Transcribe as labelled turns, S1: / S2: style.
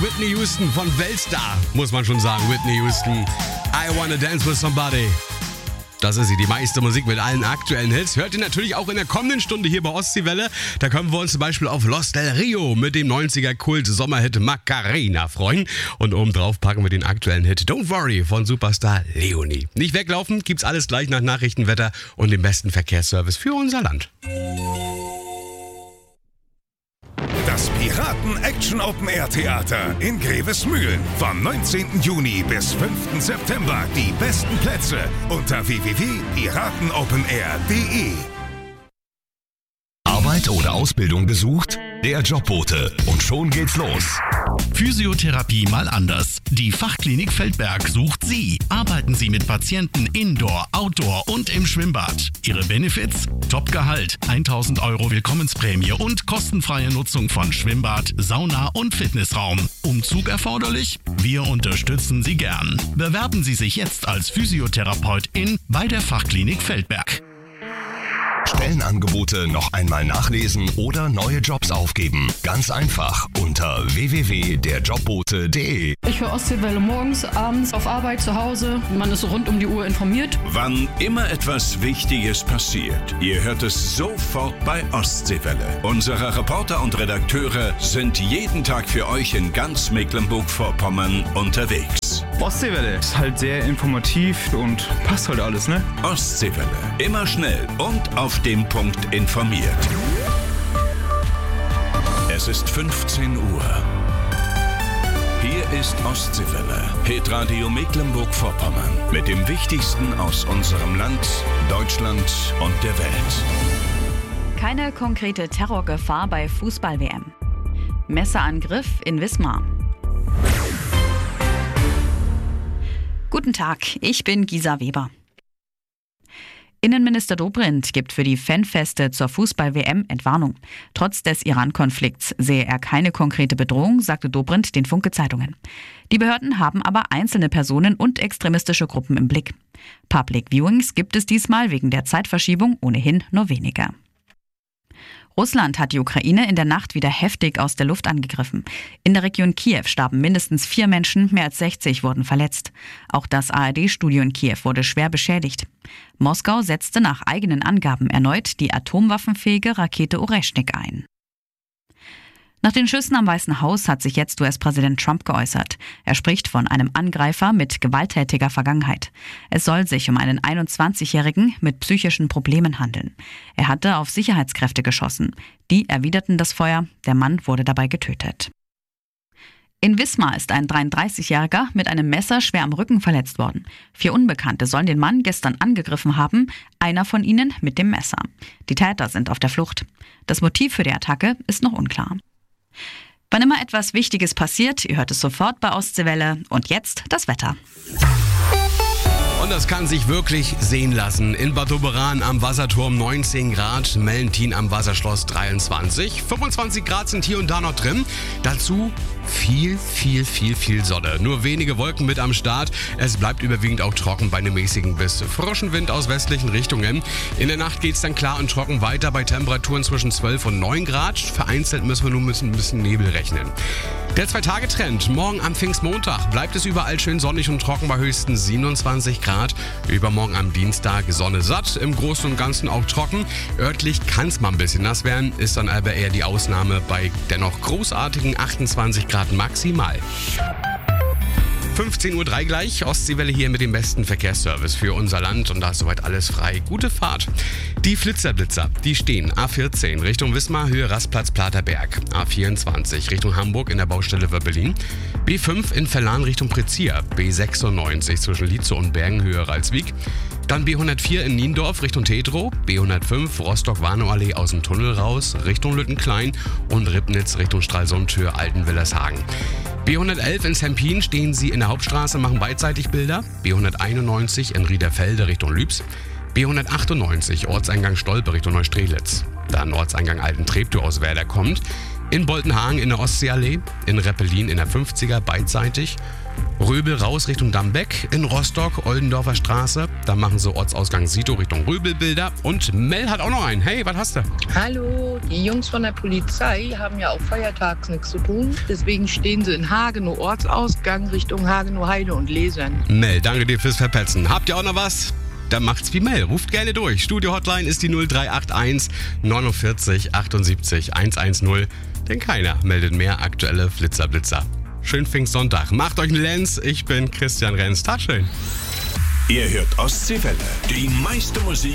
S1: Whitney Houston von Weltstar, muss man schon sagen. Whitney Houston, I Wanna Dance With Somebody. Das ist sie, die meiste Musik mit allen aktuellen Hits. Hört ihr natürlich auch in der kommenden Stunde hier bei Ostseewelle. Da können wir uns zum Beispiel auf Los del Rio mit dem 90er-Kult-Sommerhit Macarena freuen. Und obendrauf packen wir den aktuellen Hit Don't Worry von Superstar Leonie. Nicht weglaufen, gibt's alles gleich nach Nachrichtenwetter und dem besten Verkehrsservice für unser Land.
S2: Das Piraten-Action-Open-Air-Theater in Grevesmühlen. Vom 19. Juni bis 5. September. Die besten Plätze unter www.piratenopenair.de.
S3: Arbeit oder Ausbildung gesucht? Der Jobbote. Und schon geht's los.
S4: Physiotherapie mal anders. Die Fachklinik Feldberg sucht Sie. Arbeiten Sie mit Patienten Indoor, Outdoor und im Schwimmbad. Ihre Benefits? Topgehalt, 1.000 € Willkommensprämie und kostenfreie Nutzung von Schwimmbad, Sauna und Fitnessraum. Umzug erforderlich? Wir unterstützen Sie gern. Bewerben Sie sich jetzt als Physiotherapeutin bei der Fachklinik Feldberg.
S3: Stellenangebote noch einmal nachlesen oder neue Jobs aufgeben. Ganz einfach unter www.derjobbote.de.
S5: Ich höre Ostseewelle morgens, abends, auf Arbeit, zu Hause. Man ist rund um die Uhr informiert.
S6: Wann immer etwas Wichtiges passiert, ihr hört es sofort bei Ostseewelle. Unsere Reporter und Redakteure sind jeden Tag für euch in ganz Mecklenburg-Vorpommern unterwegs.
S7: Ostseewelle ist halt sehr informativ und passt halt alles, ne?
S6: Ostseewelle. Immer schnell und auf den Punkt informiert. Es ist 15 Uhr. Hier ist Ostseewelle. Hitradio Mecklenburg-Vorpommern. Mit dem Wichtigsten aus unserem Land, Deutschland und der Welt.
S8: Keine konkrete Terrorgefahr bei Fußball-WM. Messerangriff in Wismar. Guten Tag, ich bin Gisa Weber. Innenminister Dobrindt gibt für die Fanfeste zur Fußball-WM Entwarnung. Trotz des Iran-Konflikts sehe er keine konkrete Bedrohung, sagte Dobrindt den Funke-Zeitungen. Die Behörden haben aber einzelne Personen und extremistische Gruppen im Blick. Public Viewings gibt es diesmal wegen der Zeitverschiebung ohnehin nur weniger. Russland hat die Ukraine in der Nacht wieder heftig aus der Luft angegriffen. In der Region Kiew starben mindestens 4 Menschen, mehr als 60 wurden verletzt. Auch das ARD-Studio in Kiew wurde schwer beschädigt. Moskau setzte nach eigenen Angaben erneut die atomwaffenfähige Rakete Oreschnik ein. Nach den Schüssen am Weißen Haus hat sich jetzt US-Präsident Trump geäußert. Er spricht von einem Angreifer mit gewalttätiger Vergangenheit. Es soll sich um einen 21-Jährigen mit psychischen Problemen handeln. Er hatte auf Sicherheitskräfte geschossen. Die erwiderten das Feuer. Der Mann wurde dabei getötet. In Wismar ist ein 33-Jähriger mit einem Messer schwer am Rücken verletzt worden. 4 Unbekannte sollen den Mann gestern angegriffen haben, einer von ihnen mit dem Messer. Die Täter sind auf der Flucht. Das Motiv für die Attacke ist noch unklar. Wann immer etwas Wichtiges passiert, ihr hört es sofort bei Ostseewelle. Und jetzt das Wetter.
S1: Und das kann sich wirklich sehen lassen. In Bad Doberan am Wasserturm 19 Grad, Mellentin am Wasserschloss 23, 25 Grad sind hier und da noch drin. Dazu viel Sonne. Nur wenige Wolken mit am Start. Es bleibt überwiegend auch trocken bei einem mäßigen bis frischen Wind aus westlichen Richtungen. In der Nacht geht es dann klar und trocken weiter bei Temperaturen zwischen 12 und 9 Grad. Vereinzelt müssen wir nur mit ein bisschen Nebel rechnen. Der 2-Tage-Trend. Morgen am Pfingstmontag bleibt es überall schön sonnig und trocken bei höchstens 27 Grad. Übermorgen am Dienstag Sonne satt, im Großen und Ganzen auch trocken. Örtlich kann es mal ein bisschen nass werden, ist dann aber eher die Ausnahme bei dennoch großartigen 28 Grad maximal. 15:03 Uhr gleich, Ostseewelle hier mit dem besten Verkehrsservice für unser Land und da ist soweit alles frei. Gute Fahrt. Die Flitzerblitzer, die stehen A14 Richtung Wismar, Höhe Rastplatz Platerberg. A24 Richtung Hamburg in der Baustelle Wöbbelin. B5 in Verlan Richtung Prezier. B96 zwischen Lietzow und Bergen, Höhe Ralswiek. Dann B104 in Niendorf Richtung Tedrow, B105 Rostock-Warnow-Allee aus dem Tunnel raus Richtung Lüttenklein und Ribnitz Richtung Stralsund-Höhe Altenwillershagen. B111 in Sempin stehen Sie in der Hauptstraße, machen beidseitig Bilder. B191 in Riederfelde Richtung Lübs. B198 Ortseingang Stolpe Richtung Neustrelitz. Dann Ortseingang Alten-Treptow aus Werder kommt. In Boltenhagen in der Ostseeallee, in Reppelin in der 50er beidseitig. Röbel raus Richtung Dambeck, in Rostock Oldendorfer Straße, dann da machen sie Ortsausgang Sito Richtung Röbelbilder. Und Mel hat auch noch einen. Hey, was hast du?
S9: Hallo, die Jungs von der Polizei haben ja auch feiertags nichts zu tun. Deswegen stehen sie in Hagenow Ortsausgang Richtung Hagenow Heide und Lesern.
S1: Mel, danke dir fürs Verpetzen. Habt ihr auch noch was? Dann macht's wie Mel. Ruft gerne durch. Studio-Hotline ist die 0381 49 78 110. Denn keiner meldet mehr aktuelle Flitzer-Blitzer. Schönen Pfingstsonntag. Macht euch einen Lenz. Ich bin Christian Renz. Tag schön.
S6: Ihr hört Ostseewelle. Die meiste Musik